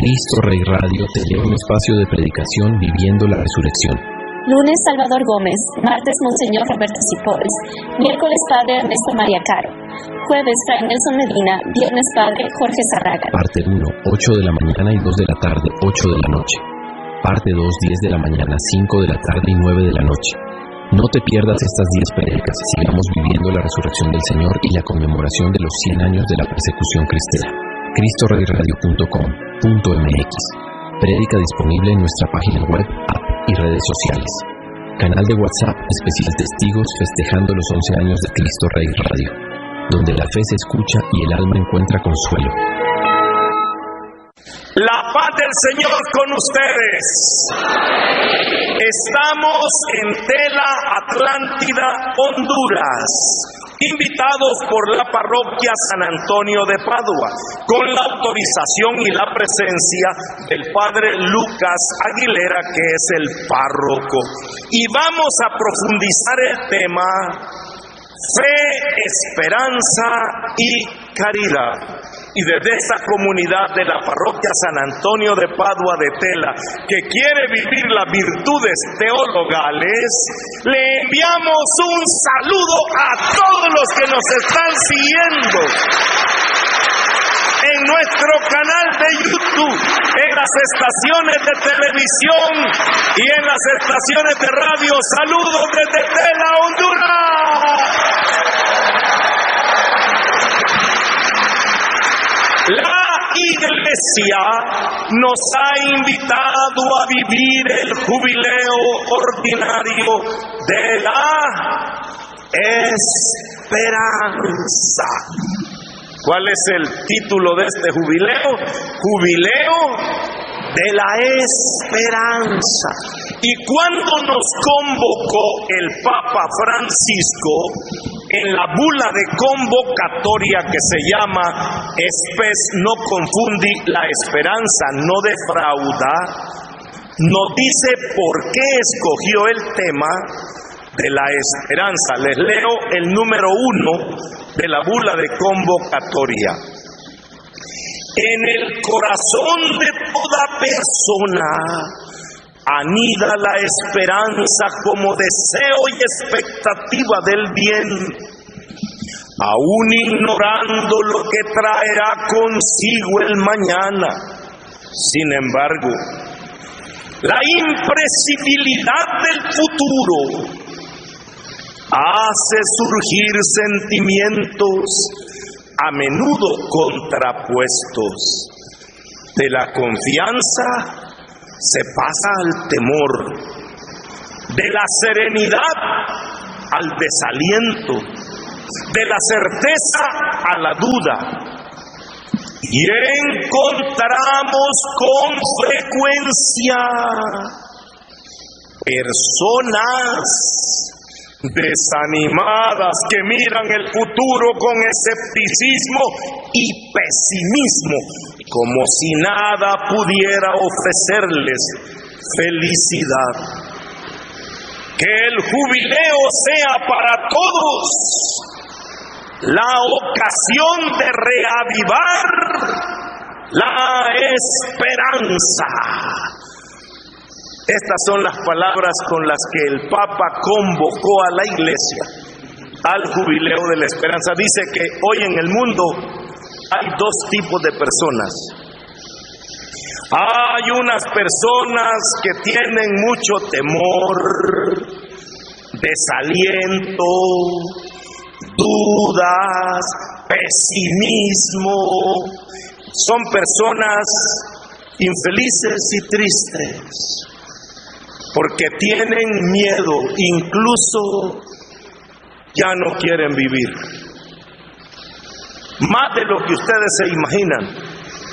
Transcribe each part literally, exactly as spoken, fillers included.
Cristo Rey Radio te lleva un espacio de predicación viviendo la resurrección. Lunes, Salvador Gómez. Martes, Monseñor Roberto Cipols. Miércoles, Padre Ernesto María Caro. Jueves, Fray Nelson Medina. Viernes, Padre Jorge Zarraga. Parte uno, ocho de la mañana y dos de la tarde, ocho de la noche. Parte dos, diez de la mañana, cinco de la tarde y nueve de la noche. No te pierdas estas diez prédicas. Sigamos viviendo la resurrección del Señor y la conmemoración de los cien años de la persecución cristera. cristo rey radio punto com punto m x. Prédica disponible en nuestra página web, app y redes sociales. Canal de WhatsApp especial Testigos festejando los once años de Cristo Rey Radio, donde la fe se escucha y el alma encuentra consuelo. La paz del Señor con ustedes. Estamos en Tela, Atlántida, Honduras, invitados por la parroquia San Antonio de Padua, con la autorización y la presencia del Padre Lucas Aguilera, que es el párroco. Y vamos a profundizar el tema fe, esperanza y caridad. Y desde esta comunidad de la parroquia San Antonio de Padua de Tela, que quiere vivir las virtudes teologales, le enviamos un saludo a todos los que nos están siguiendo en nuestro canal de YouTube, en las estaciones de televisión y en las estaciones de radio. Saludos desde Tela, Honduras. La Iglesia nos ha invitado a vivir el jubileo ordinario de la esperanza. ¿Cuál es el título de este jubileo? Jubileo de la esperanza. Y cuando nos convocó el Papa Francisco en la bula de convocatoria que se llama Spes no confundi, la esperanza no defrauda, nos dice por qué escogió el tema de la esperanza. Les leo el número uno de la bula de convocatoria. En el corazón de toda persona anida la esperanza como deseo y expectativa del bien, aún ignorando lo que traerá consigo el mañana. Sin embargo, la impresibilidad del futuro hace surgir sentimientos a menudo contrapuestos. De la confianza se pasa al temor, de la serenidad al desaliento, de la certeza a la duda. Y encontramos con frecuencia personas desanimadas que miran el futuro con escepticismo y pesimismo, como si nada pudiera ofrecerles felicidad. Que el jubileo sea para todos la ocasión de reavivar la esperanza. Estas son las palabras con las que el Papa convocó a la Iglesia al jubileo de la esperanza. Dice que hoy en el mundo hay dos tipos de personas. Hay unas personas que tienen mucho temor, desaliento, dudas, pesimismo. Son personas infelices y tristes porque tienen miedo, incluso ya no quieren vivir. Más de lo que ustedes se imaginan.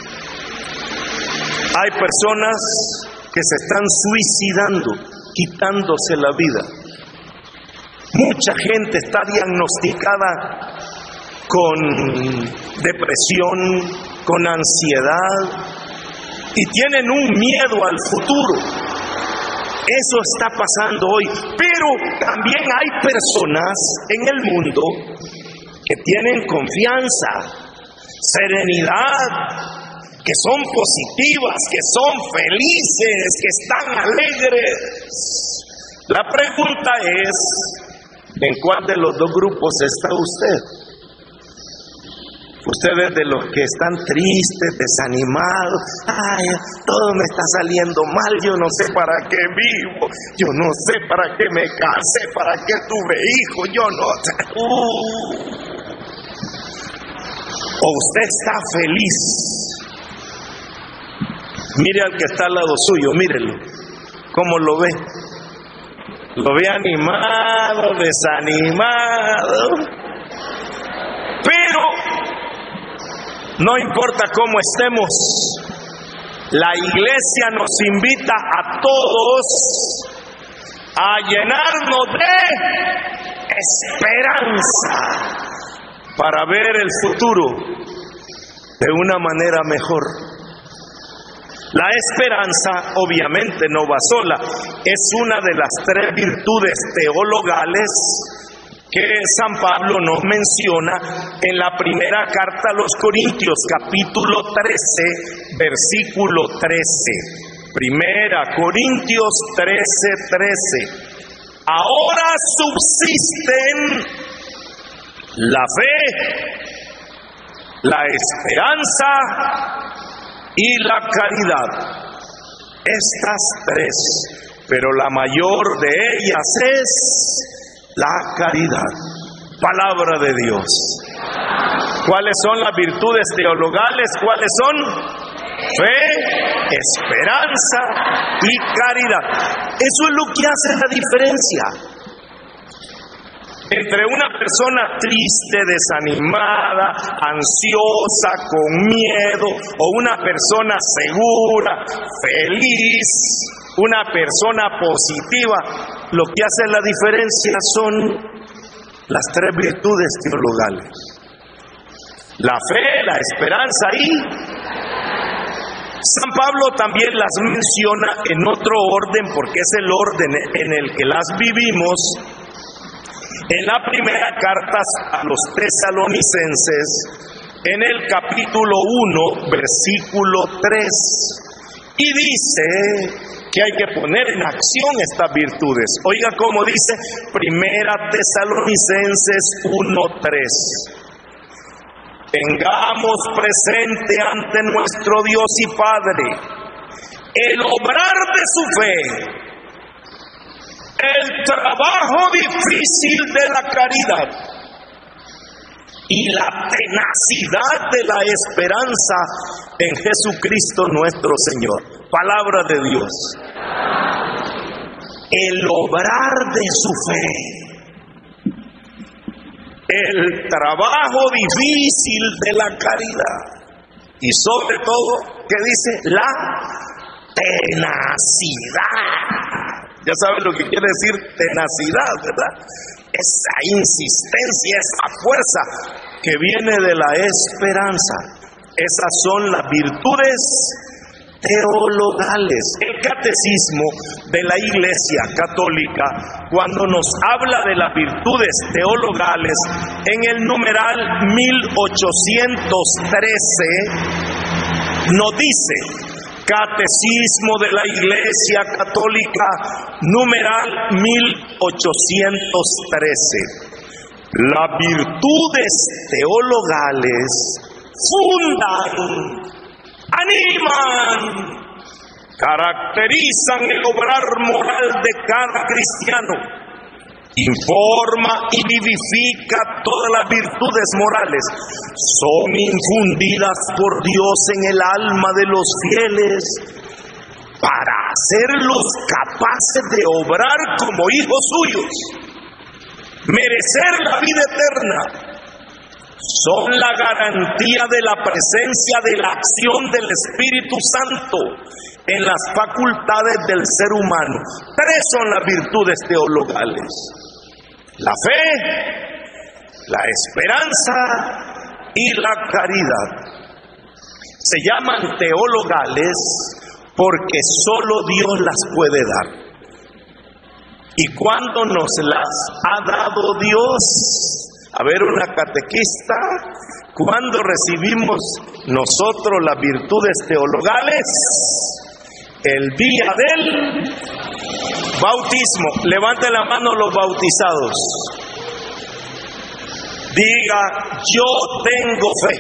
Hay personas que se están suicidando, quitándose la vida. Mucha gente está diagnosticada con depresión, con ansiedad, y tienen un miedo al futuro. Eso está pasando hoy. Pero también hay personas en el mundo que tienen confianza, serenidad, que son positivas, que son felices, que están alegres. La pregunta es, ¿en cuál de los dos grupos está usted? Usted es de los que están tristes, desanimados. Ay, todo me está saliendo mal, yo no sé para qué vivo, yo no sé para qué me casé, para qué tuve hijos, yo no sé. Uh. O usted está feliz. Mire al que está al lado suyo, mírelo, ¿cómo lo ve? Lo ve animado, desanimado. Pero no importa cómo estemos, la iglesia nos invita a todos a llenarnos de esperanza para ver el futuro de una manera mejor. La esperanza obviamente no va sola, es una de las tres virtudes teologales que San Pablo nos menciona en la primera carta a los Corintios, capítulo trece, versículo trece. Primera Corintios trece, trece. Ahora subsisten la fe, la esperanza y la caridad. Estas tres, pero la mayor de ellas es la caridad. Palabra de Dios. ¿Cuáles son las virtudes teologales? ¿Cuáles son? Fe, esperanza y caridad. Eso es lo que hace la diferencia entre una persona triste, desanimada, ansiosa, con miedo, o una persona segura, feliz, una persona positiva. Lo que hace la diferencia son las tres virtudes teologales: la fe, la esperanza y San Pablo también las menciona en otro orden, porque es el orden en el que las vivimos. En la primera carta a los tesalonicenses, en el capítulo uno, versículo tres, y dice que hay que poner en acción estas virtudes. Oiga cómo dice primera Tesalonicenses uno, tres. Tengamos presente ante nuestro Dios y Padre el obrar de su fe, el trabajo difícil de la caridad y la tenacidad de la esperanza en Jesucristo nuestro Señor. Palabra de Dios. El obrar de su fe, el trabajo difícil de la caridad y sobre todo, ¿qué dice? La tenacidad. Ya saben lo que quiere decir tenacidad, ¿verdad? Esa insistencia, esa fuerza que viene de la esperanza. Esas son las virtudes teologales. El catecismo de la Iglesia Católica, cuando nos habla de las virtudes teologales, en el numeral mil ochocientos trece, nos dice: Catecismo de la Iglesia Católica, numeral mil ochocientos trece. Las virtudes teologales fundan, animan, caracterizan el obrar moral de cada cristiano, informa y vivifica todas las virtudes morales, son infundidas por Dios en el alma de los fieles para hacerlos capaces de obrar como hijos suyos, merecer la vida eterna. Son la garantía de la presencia de la acción del Espíritu Santo en las facultades del ser humano. Tres son las virtudes teologales: la fe, la esperanza y la caridad. Se llaman teologales porque solo Dios las puede dar. ¿Y cuándo nos las ha dado Dios? A ver, una catequista, ¿Cuándo recibimos nosotros las virtudes teologales? El día del bautismo. Levante la mano los bautizados. Diga: yo tengo fe,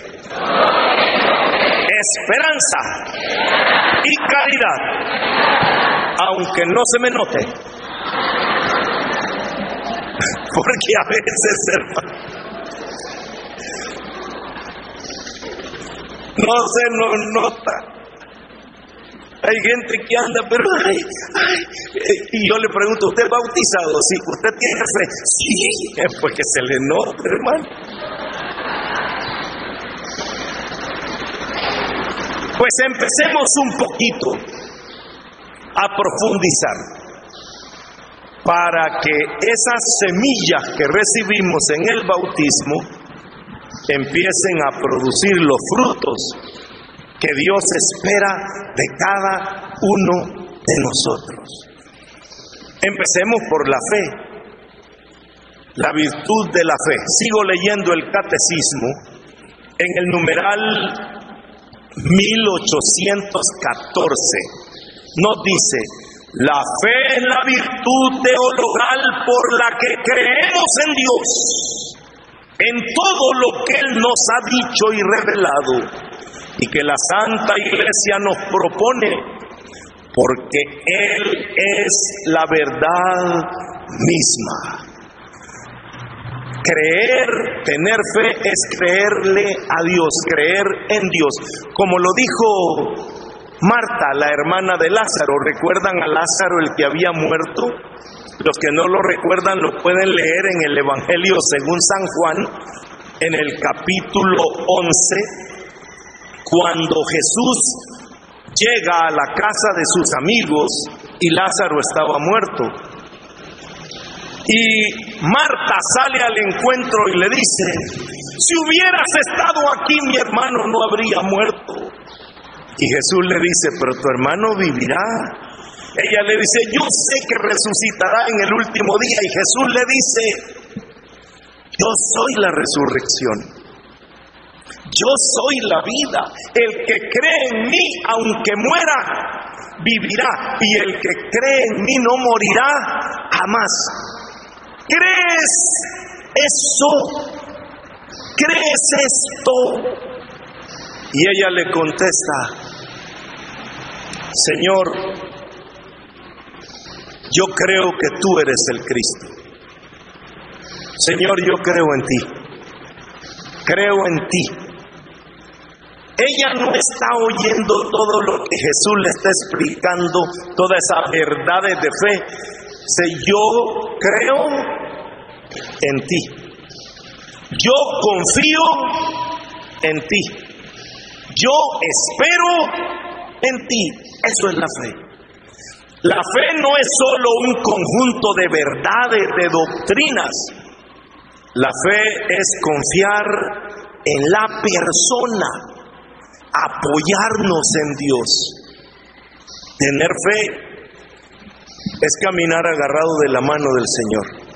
esperanza y caridad, aunque no se me note. Porque a veces, hermano, no se nos nota. Hay gente que anda, pero ay, ay, y yo le pregunto: ¿usted es bautizado? Sí. ¿Usted tiene fe? Sí. Pues que se le nota, hermano. Pues empecemos un poquito a profundizar para que esas semillas que recibimos en el bautismo empiecen a producir los frutos que Dios espera de cada uno de nosotros. Empecemos por la fe, la virtud de la fe. Sigo leyendo el catecismo en el numeral mil ochocientos catorce. Nos dice: la fe es la virtud teologal por la que creemos en Dios, en todo lo que Él nos ha dicho y revelado, y que la Santa Iglesia nos propone, porque Él es la verdad misma. Creer, tener fe, es creerle a Dios, creer en Dios. Como lo dijo Marta, la hermana de Lázaro. ¿Recuerdan a Lázaro, el que había muerto? Los que no lo recuerdan lo pueden leer en el Evangelio según San Juan, en el capítulo once, cuando Jesús llega a la casa de sus amigos y Lázaro estaba muerto. Y Marta sale al encuentro y le dice: si hubieras estado aquí, mi hermano no habría muerto. Y Jesús le dice: pero tu hermano vivirá. Ella le dice: yo sé que resucitará en el último día. Y Jesús le dice: yo soy la resurrección, yo soy la vida. El que cree en mí, aunque muera, vivirá. Y el que cree en mí no morirá jamás. ¿Crees eso? ¿Crees esto? Y ella le contesta: Señor, yo creo que tú eres el Cristo. Señor, yo creo en ti. Creo en ti. Ella no está oyendo todo lo que Jesús le está explicando, todas esas verdades de fe. Dice: yo creo en ti. Yo confío en ti. Yo espero en ti. Eso es la fe. La fe no es solo un conjunto de verdades, de doctrinas. La fe es confiar en la persona, apoyarnos en Dios. Tener fe es caminar agarrado de la mano del Señor.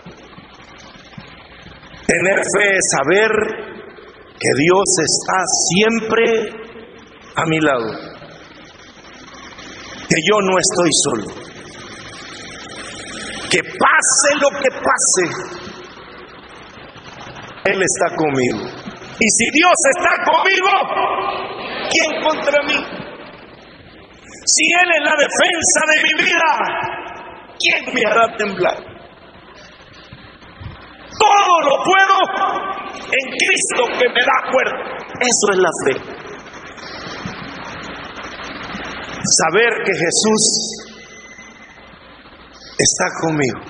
Tener fe es saber que Dios está siempre a mi lado, que yo no estoy solo, que pase lo que pase, Él está conmigo. Y si Dios está conmigo, ¿quién contra mí? Si Él es la defensa de mi vida, ¿quién me hará temblar? Todo lo puedo en Cristo que me da fuerza. Eso es la fe. Saber que Jesús está conmigo,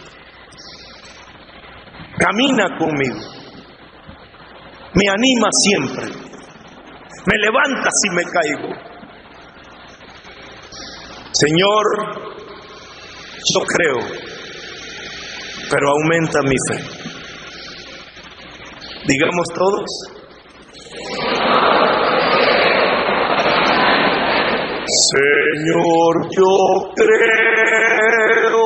camina conmigo, me anima siempre, me levanta si me caigo. Señor, yo creo, pero aumenta mi fe. Digamos todos: Señor, yo creo,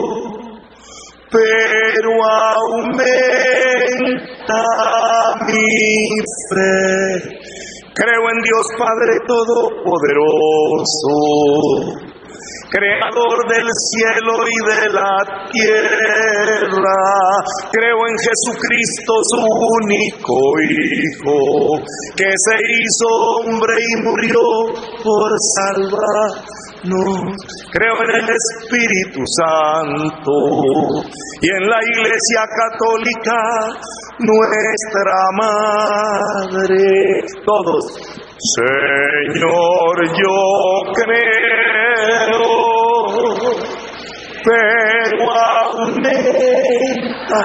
pero aumenta mi fe. Creo en Dios Padre Todopoderoso, Creador del cielo y de la tierra. Creo en Jesucristo, su único Hijo, que se hizo hombre y murió por salvarnos. Creo en el Espíritu Santo y en la Iglesia Católica, nuestra Madre. Todos. Señor, yo creo, pero aumenta,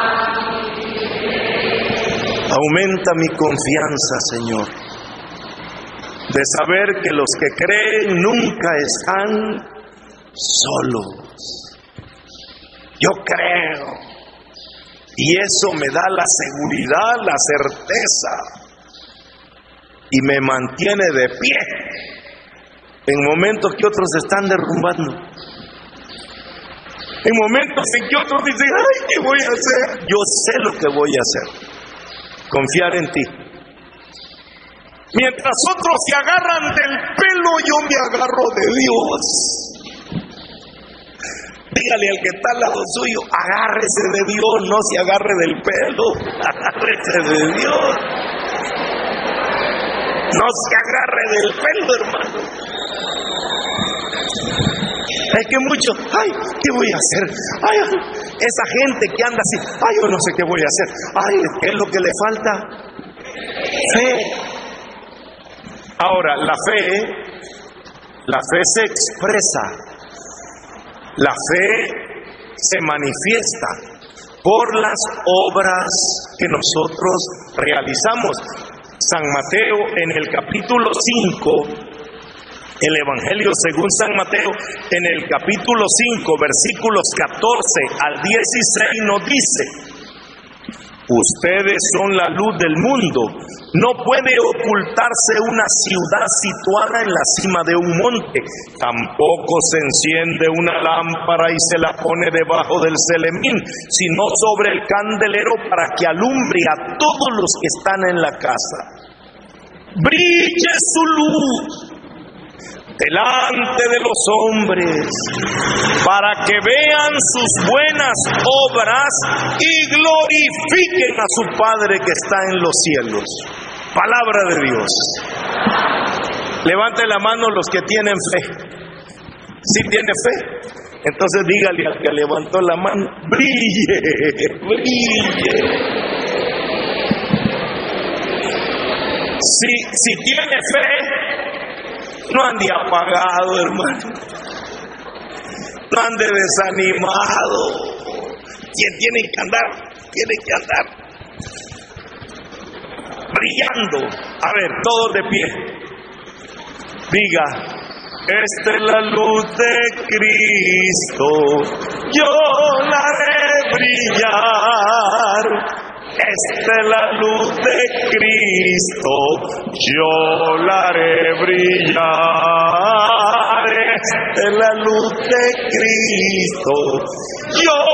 aumenta mi confianza, Señor, de saber que los que creen nunca están solos. Yo creo, y eso me da la seguridad, la certeza, y me mantiene de pie en momentos que otros se están derrumbando, en momentos en que otros dicen, ay, ¿qué voy a hacer? Yo sé lo que voy a hacer: confiar en ti. Mientras otros se agarran del pelo, yo me agarro de Dios. Dígale al que está al lado suyo, agárrese de Dios, no se agarre del pelo, agárrese de Dios. No se agarre del pelo, hermano. Es que muchos, ay, ¿qué voy a hacer? Ay, esa gente que anda así, ay, yo no sé qué voy a hacer. Ay, ¿qué es lo que le falta? Fe. Ahora, la fe, la fe se expresa, la fe se manifiesta por las obras que nosotros realizamos. San Mateo en el capítulo cinco, el Evangelio según San Mateo en el capítulo cinco, versículos catorce al dieciséis nos dice: ustedes son la luz del mundo. No puede ocultarse una ciudad situada en la cima de un monte. Tampoco se enciende una lámpara y se la pone debajo del celemín, sino sobre el candelero, para que alumbre a todos los que están en la casa. Brille su luz delante de los hombres, para que vean sus buenas obras y glorifiquen a su Padre que está en los cielos. Palabra de Dios. Levante la mano los que tienen fe. ¿Sí tiene fe? Entonces dígale al que levantó la mano: brille, brille. Si, si tiene fe, no ande apagado, hermano. No ande desanimado. Quien tiene que andar, tiene que andar brillando. A ver, todos de pie. Diga: esta es la luz de Cristo, yo la haré brillar. Esta es la luz de Cristo, yo la haré brillar. Esta es la luz de Cristo, yo